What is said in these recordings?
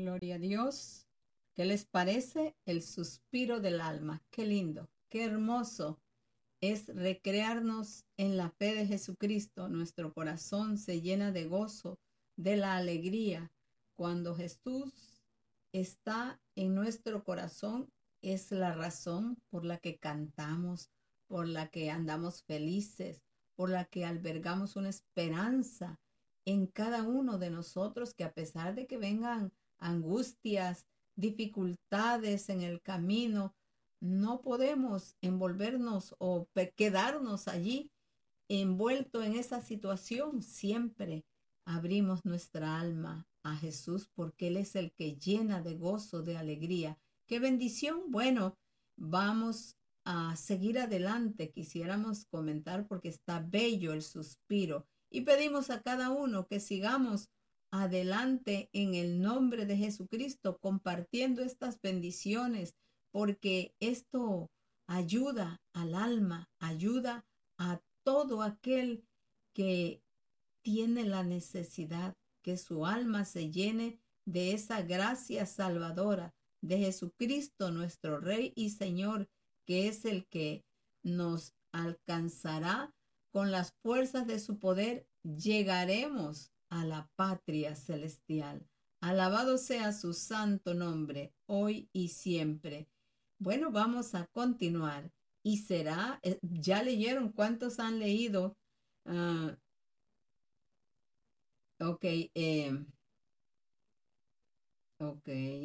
Gloria a Dios. ¿Qué les parece? El suspiro del alma. Qué lindo, qué hermoso es recrearnos en la fe de Jesucristo. Nuestro corazón se llena de gozo, de la alegría. Cuando Jesús está en nuestro corazón, es la razón por la que cantamos, por la que andamos felices, por la que albergamos una esperanza en cada uno de nosotros, que a pesar de que vengan angustias, dificultades en el camino, no podemos envolvernos o quedarnos allí envuelto en esa situación. Siempre abrimos nuestra alma a Jesús porque Él es el que llena de gozo, de alegría. ¡Qué bendición! Bueno, vamos a seguir adelante. Quisiéramos comentar porque está bello el suspiro y pedimos a cada uno que sigamos adelante en el nombre de Jesucristo compartiendo estas bendiciones, porque esto ayuda al alma, ayuda a todo aquel que tiene la necesidad que su alma se llene de esa gracia salvadora de Jesucristo, nuestro Rey y Señor, que es el que nos alcanzará con las fuerzas de su poder. Llegaremos a la patria celestial. Alabado sea su santo nombre, hoy y siempre. Bueno, vamos a continuar. Y será, ya leyeron, ¿cuántos han leído? Ah, ok, ok,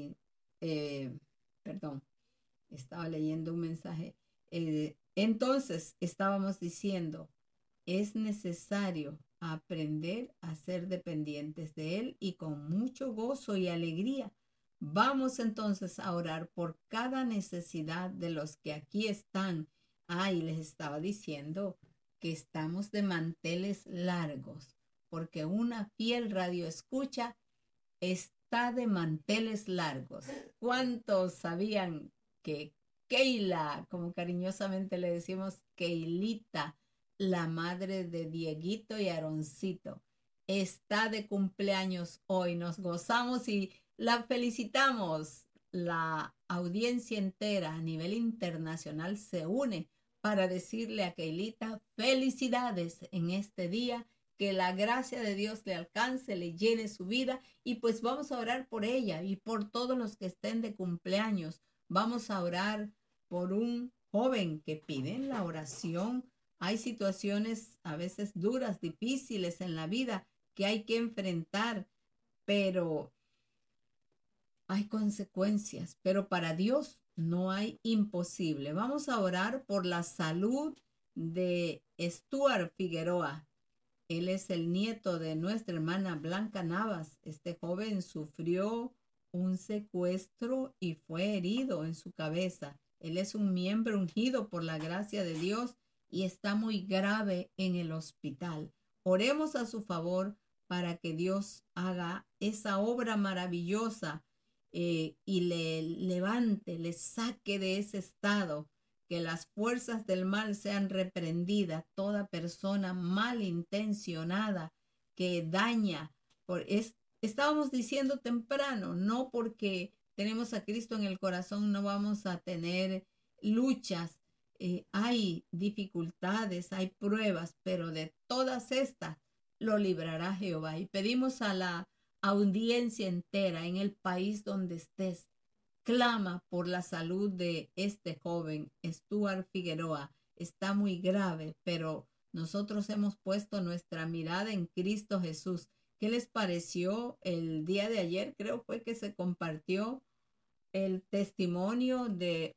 perdón, estaba leyendo un mensaje. Entonces, estábamos diciendo, es necesario aprender a ser dependientes de Él y con mucho gozo y alegría. Vamos entonces a orar por cada necesidad de los que aquí están. Y les estaba diciendo que estamos de manteles largos, porque una fiel radio escucha está de manteles largos. ¿Cuántos sabían que Keila, como cariñosamente le decimos, Keilita, la madre de Dieguito y Aroncito, está de cumpleaños hoy? Nos gozamos y la felicitamos. La audiencia entera a nivel internacional se une para decirle a Keilita felicidades en este día, que la gracia de Dios le alcance, le llene su vida. Y pues vamos a orar por ella y por todos los que estén de cumpleaños. Vamos a orar por un joven que piden la oración. Hay situaciones a veces duras, difíciles en la vida que hay que enfrentar, pero hay consecuencias, pero para Dios no hay imposible. Vamos a orar por la salud de Stuart Figueroa. Él es el nieto de nuestra hermana Blanca Navas. Este joven sufrió un secuestro y fue herido en su cabeza. Él es un miembro ungido por la gracia de Dios y está muy grave en el hospital. Oremos a su favor para que Dios haga esa obra maravillosa, y le levante, le saque de ese estado, que las fuerzas del mal sean reprendidas, toda persona malintencionada que daña. Estábamos diciendo temprano, no porque tenemos a Cristo en el corazón no vamos a tener luchas. Hay dificultades, hay pruebas, pero de todas estas lo librará Jehová. Y pedimos a la audiencia entera en el país donde estés, clama por la salud de este joven, Stuart Figueroa. Está muy grave, pero nosotros hemos puesto nuestra mirada en Cristo Jesús. ¿Qué les pareció el día de ayer? Creo fue que se compartió el testimonio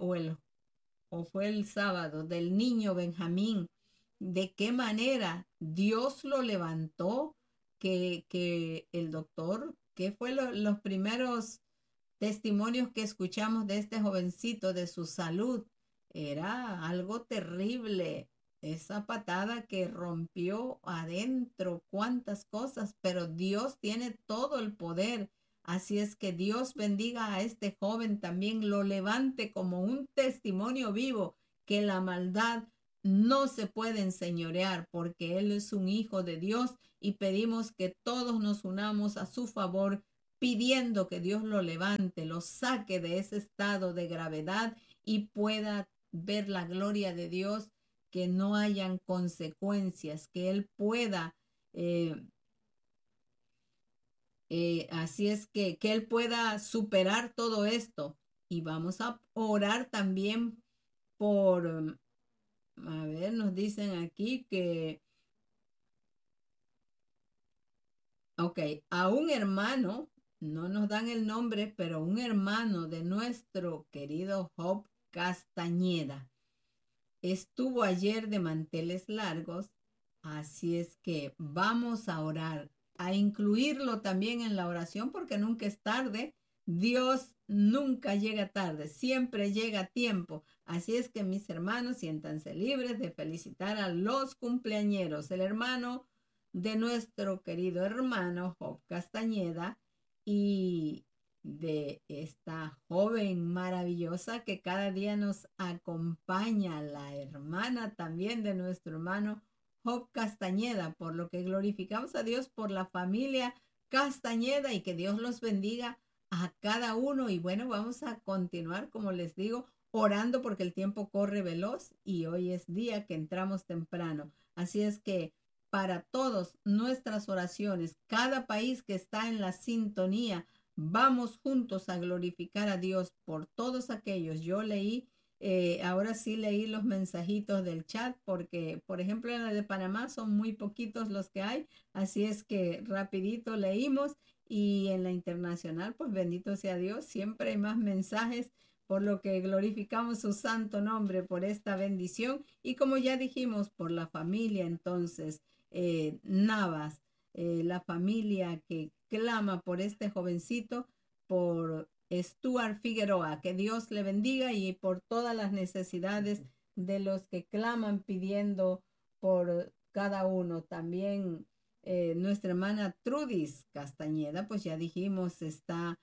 o fue el sábado, del niño Benjamín. De qué manera Dios lo levantó, que el doctor, que fue los primeros testimonios que escuchamos de este jovencito, de su salud. Era algo terrible. Esa patada que rompió adentro, cuántas cosas, pero Dios tiene todo el poder. Así es que Dios bendiga a este joven también, lo levante como un testimonio vivo, que la maldad no se puede enseñorear porque Él es un hijo de Dios, y pedimos que todos nos unamos a su favor pidiendo que Dios lo levante, lo saque de ese estado de gravedad y pueda ver la gloria de Dios, que no hayan consecuencias, que Él pueda, eh, así es que Él pueda superar todo esto. Y vamos a orar también por, a ver, nos dicen aquí que, ok, a un hermano, no nos dan el nombre, pero un hermano de nuestro querido Job Castañeda estuvo ayer de manteles largos, así es que vamos a orar, a incluirlo también en la oración, porque nunca es tarde. Dios nunca llega tarde, siempre llega a tiempo. Así es que mis hermanos, siéntanse libres de felicitar a los cumpleañeros, el hermano de nuestro querido hermano Job Castañeda y de esta joven maravillosa que cada día nos acompaña, la hermana también de nuestro hermano Job Castañeda, por lo que glorificamos a Dios por la familia Castañeda y que Dios los bendiga a cada uno. Y bueno, vamos a continuar, como les digo, orando porque el tiempo corre veloz y hoy es día que entramos temprano. Así es que para todos nuestras oraciones, cada país que está en la sintonía, vamos juntos a glorificar a Dios por todos aquellos. Yo leí, ahora sí leí los mensajitos del chat porque, por ejemplo, en la de Panamá son muy poquitos los que hay, así es que rapidito leímos y en la internacional, pues bendito sea Dios, siempre hay más mensajes, por lo que glorificamos su santo nombre por esta bendición y como ya dijimos, por la familia entonces, Navas, la familia que clama por este jovencito, por Stuart Figueroa, que Dios le bendiga y por todas las necesidades de los que claman pidiendo por cada uno. También nuestra hermana Trudis Castañeda, pues ya dijimos, está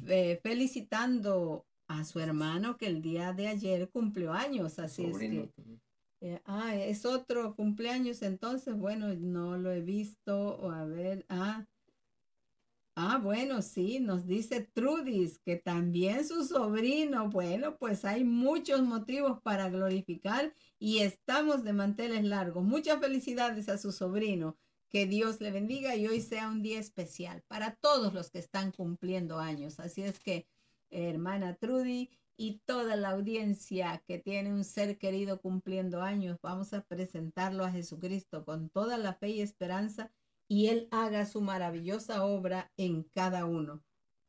felicitando a su hermano que el día de ayer cumplió años, así sobrino. Es que es otro cumpleaños, entonces, bueno, no lo he visto, o a ver, bueno, sí, nos dice Trudis que también su sobrino, bueno, pues hay muchos motivos para glorificar y estamos de manteles largos. Muchas felicidades a su sobrino, que Dios le bendiga y hoy sea un día especial para todos los que están cumpliendo años. Así es que, hermana Trudy, y toda la audiencia que tiene un ser querido cumpliendo años, vamos a presentarlo a Jesucristo con toda la fe y esperanza y Él haga su maravillosa obra en cada uno.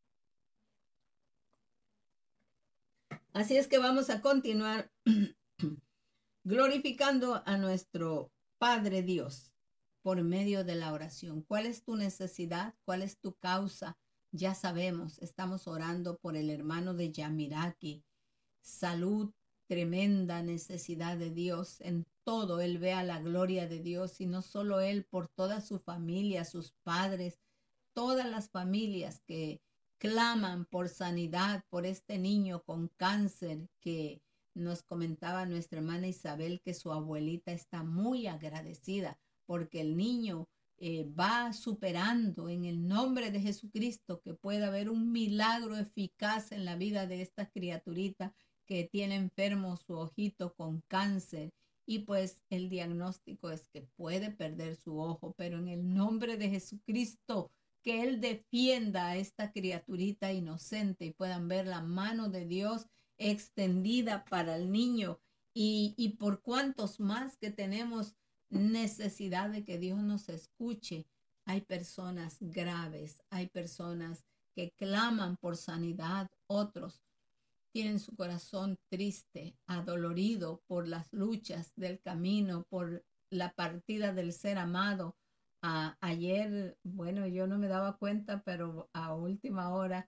Así es que vamos a continuar glorificando a nuestro Padre Dios por medio de la oración. ¿Cuál es tu necesidad? ¿Cuál es tu causa? Ya sabemos, estamos orando por el hermano de Yamiraki. Salud, tremenda necesidad de Dios en todo. Él vea la gloria de Dios y no solo él, por toda su familia, sus padres, todas las familias que claman por sanidad por este niño con cáncer que nos comentaba nuestra hermana Isabel que su abuelita está muy agradecida porque el niño va superando en el nombre de Jesucristo, que pueda haber un milagro eficaz en la vida de esta criaturita que tiene enfermo su ojito con cáncer y pues el diagnóstico es que puede perder su ojo, pero en el nombre de Jesucristo, que Él defienda a esta criaturita inocente y puedan ver la mano de Dios extendida para el niño y por cuantos más que tenemos necesidad de que Dios nos escuche. Hay personas graves, hay personas que claman por sanidad, otros tienen su corazón triste, adolorido por las luchas del camino, por la partida del ser amado. Ayer, bueno, yo no me daba cuenta, pero a última hora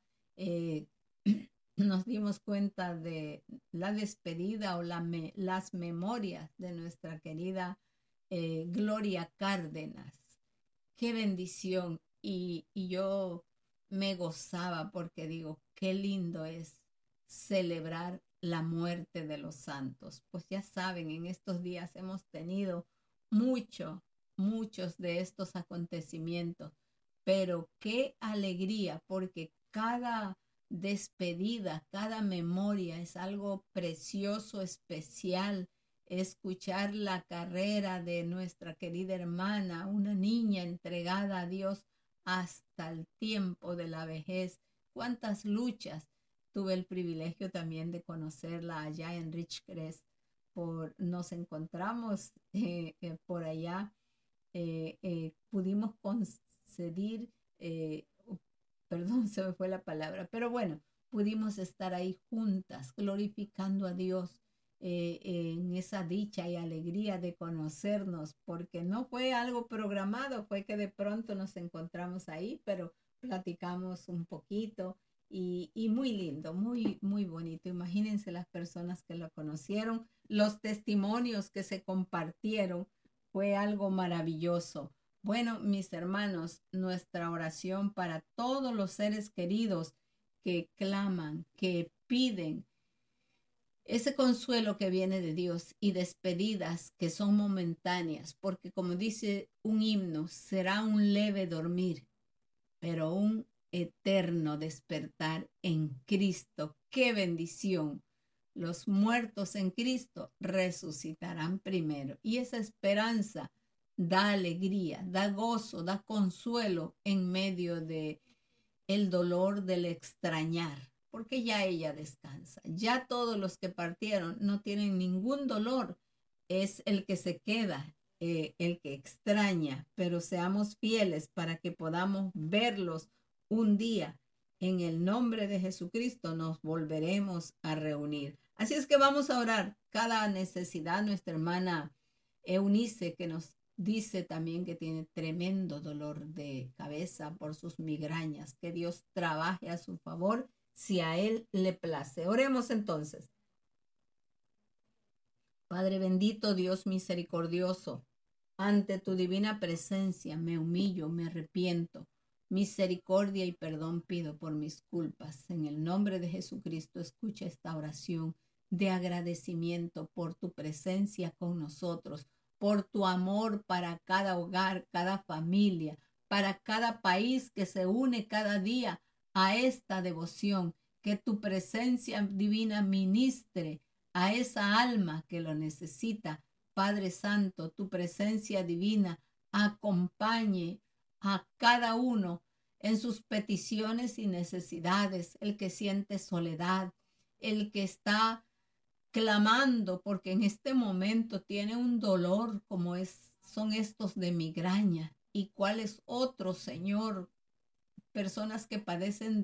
nos dimos cuenta de la despedida o las memorias de nuestra querida Gloria Cárdenas. Qué bendición. Y yo me gozaba porque digo, qué lindo es celebrar la muerte de los santos. Pues ya saben, en estos días hemos tenido muchos de estos acontecimientos. pero qué alegría, porque cada despedida, cada memoria es algo precioso, especial. Escuchar la carrera de nuestra querida hermana, una niña entregada a Dios hasta el tiempo de la vejez. Cuántas luchas. Tuve el privilegio también de conocerla allá en Ridgecrest. Nos encontramos por allá, pudimos conceder, perdón, se me fue la palabra, pero bueno, pudimos estar ahí juntas, glorificando a Dios en esa dicha y alegría de conocernos, porque no fue algo programado, fue que de pronto nos encontramos ahí, pero platicamos un poquito y muy lindo, muy, muy bonito. Imagínense las personas que lo conocieron, los testimonios que se compartieron, fue algo maravilloso. Bueno, mis hermanos, nuestra oración para todos los seres queridos que claman, que piden ese consuelo que viene de Dios y despedidas que son momentáneas, porque como dice un himno, será un leve dormir, pero un eterno despertar en Cristo. ¡Qué bendición! Los muertos en Cristo resucitarán primero. Y esa esperanza da alegría, da gozo, da consuelo en medio de el dolor del extrañar, porque ya ella descansa. Ya todos los que partieron no tienen ningún dolor. Es el que se queda, el que extraña, pero seamos fieles para que podamos verlos un día. En el nombre de Jesucristo nos volveremos a reunir. Así es que vamos a orar cada necesidad. Nuestra hermana Eunice, que nos dice también que tiene tremendo dolor de cabeza por sus migrañas. Que Dios trabaje a su favor si a Él le place. Oremos entonces. Padre bendito, Dios misericordioso, ante tu divina presencia me humillo, me arrepiento. Misericordia y perdón pido por mis culpas. En el nombre de Jesucristo, escucha esta oración de agradecimiento por tu presencia con nosotros, por tu amor para cada hogar, cada familia, para cada país que se une cada día a esta devoción. Que tu presencia divina ministre a esa alma que lo necesita. Padre Santo, tu presencia divina acompañe a cada uno en sus peticiones y necesidades, el que siente soledad, el que está clamando porque en este momento tiene un dolor como son estos de migraña. ¿Y cuáles otros, Señor? Personas que padecen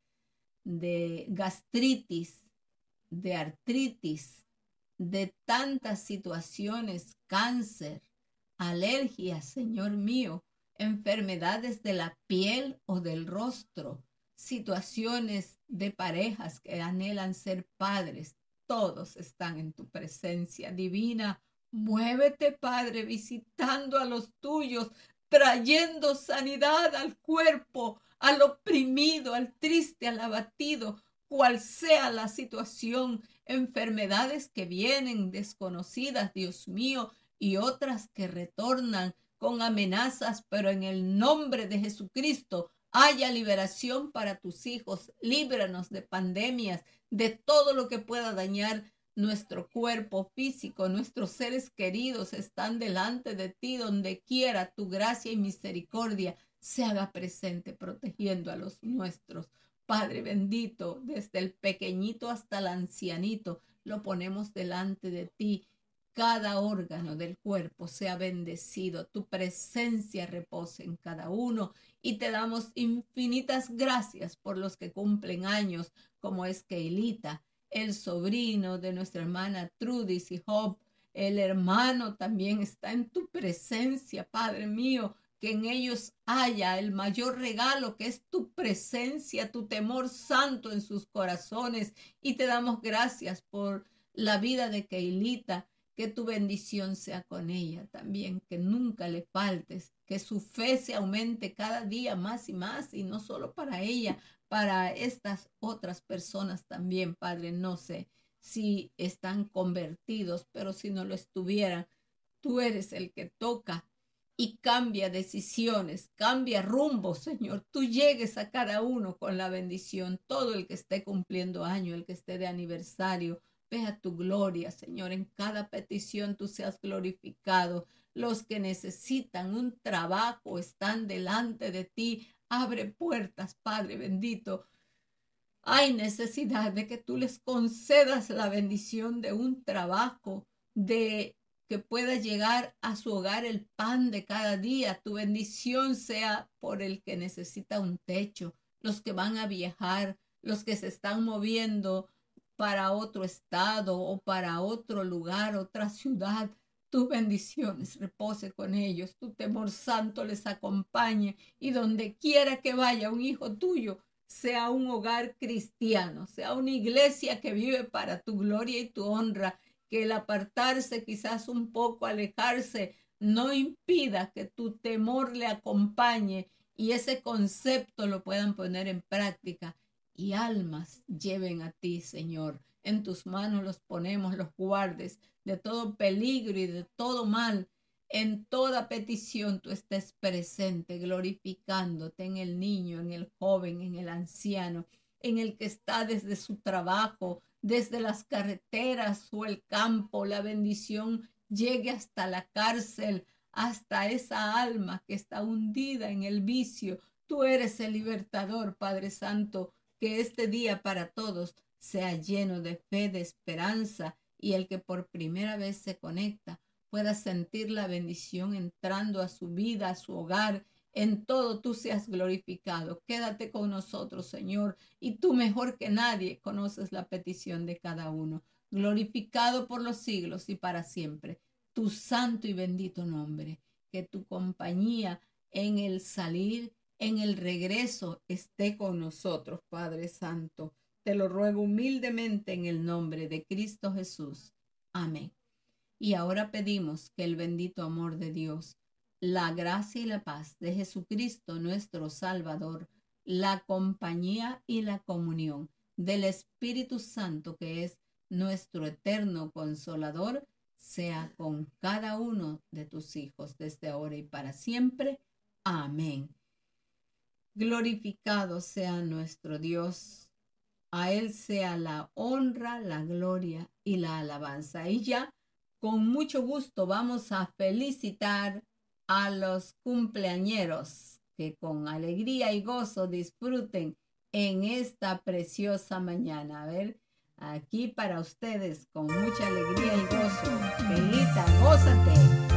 de gastritis, de artritis, de tantas situaciones, cáncer, alergias, Señor mío, enfermedades de la piel o del rostro, situaciones de parejas que anhelan ser padres, todos están en tu presencia divina. Muévete, Padre, visitando a los tuyos, trayendo sanidad al cuerpo, al oprimido, al triste, al abatido, cual sea la situación, enfermedades que vienen desconocidas, Dios mío, y otras que retornan con amenazas, pero en el nombre de Jesucristo haya liberación para tus hijos. Líbranos de pandemias, de todo lo que pueda dañar nuestro cuerpo físico. Nuestros seres queridos están delante de ti, donde quiera tu gracia y misericordia se haga presente, protegiendo a los nuestros. Padre bendito, desde el pequeñito hasta el ancianito, lo ponemos delante de ti. Cada órgano del cuerpo sea bendecido, tu presencia repose en cada uno y te damos infinitas gracias por los que cumplen años, como es Keilita, el sobrino de nuestra hermana Trudis y Job. El hermano también está en tu presencia, Padre mío, que en ellos haya el mayor regalo, que es tu presencia, tu temor santo en sus corazones. Y te damos gracias por la vida de Keilita, que tu bendición sea con ella también, que nunca le faltes, que su fe se aumente cada día más y no solo para ella, para estas otras personas también, Padre. No sé si están convertidos, pero si no lo estuvieran, tú eres el que toca y cambia decisiones, cambia rumbo, Señor. Tú llegues a cada uno con la bendición, todo el que esté cumpliendo año, el que esté de aniversario. Vea tu gloria, Señor, en cada petición tú seas glorificado. Los que necesitan un trabajo están delante de ti. Abre puertas, Padre bendito. Hay necesidad de que tú les concedas la bendición de un trabajo, de que pueda llegar a su hogar el pan de cada día. Tu bendición sea por el que necesita un techo, los que van a viajar, los que se están moviendo para otro estado o para otro lugar, otra ciudad. Tus bendiciones repose con ellos, tu temor santo les acompañe y donde quiera que vaya un hijo tuyo, sea un hogar cristiano, sea una iglesia que vive para tu gloria y tu honra, que el apartarse, quizás un poco alejarse, no impida que tu temor le acompañe y ese concepto lo puedan poner en práctica y almas lleven a ti, Señor. En tus manos los ponemos, los guardes de todo peligro y de todo mal. En toda petición tú estés presente, glorificándote en el niño, en el joven, en el anciano, en el que está desde su trabajo, desde las carreteras o el campo. La bendición llegue hasta la cárcel, hasta esa alma que está hundida en el vicio. Tú eres el libertador, Padre Santo, que este día para todos sea lleno de fe, de esperanza, y el que por primera vez se conecta pueda sentir la bendición entrando a su vida, a su hogar. En todo tú seas glorificado. Quédate con nosotros, Señor, y tú mejor que nadie conoces la petición de cada uno. Glorificado por los siglos y para siempre. Tu santo y bendito nombre. Que tu compañía en el salir, en el regreso, esté con nosotros, Padre Santo. Te lo ruego humildemente en el nombre de Cristo Jesús. Amén. Y ahora pedimos que el bendito amor de Dios, la gracia y la paz de Jesucristo nuestro Salvador, la compañía y la comunión del Espíritu Santo, que es nuestro eterno consolador, sea con cada uno de tus hijos desde ahora y para siempre. Amén. Glorificado sea nuestro Dios. A Él sea la honra, la gloria y la alabanza. Y ya con mucho gusto vamos a felicitar a los cumpleañeros que con alegría y gozo disfruten en esta preciosa mañana. A ver, aquí para ustedes con mucha alegría y gozo. Felita, gózate.